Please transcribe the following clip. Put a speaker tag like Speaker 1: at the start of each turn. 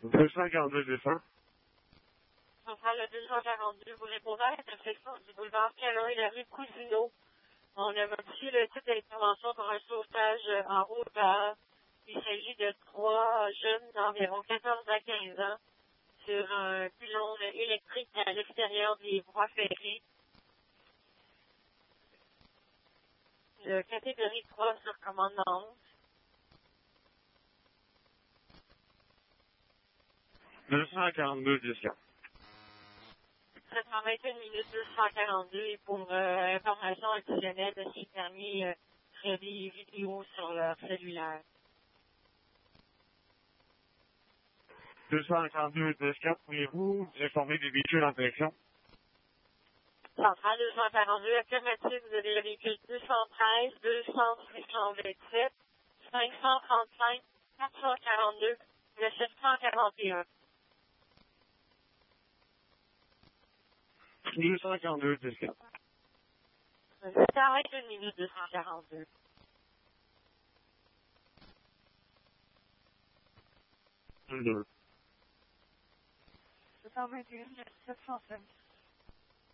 Speaker 1: 242 200.
Speaker 2: Centrale le 242, vous répondez à l'intersection du boulevard Calais et la rue Cousineau. On a modifié le type d'intervention pour un sauvetage en hauteur. Il s'agit de 3 jeunes d'environ 14 à 15 ans sur un pylône électrique à l'extérieur des voies ferrées. De catégorie 3 sur commandement.
Speaker 1: 242 200.
Speaker 2: 721 minutes 242 et pour information additionnelle de ces permis faire des vidéos sur leur cellulaire.
Speaker 1: 242 200, pourriez-vous informer des véhicules en direction?
Speaker 2: Centrale 242, affirmative, vous avez le véhicule 213, 227, 535, 442, le 741.
Speaker 1: 242 200.
Speaker 2: Je t'arrête une minute 242.
Speaker 1: 2.
Speaker 2: 721, 705.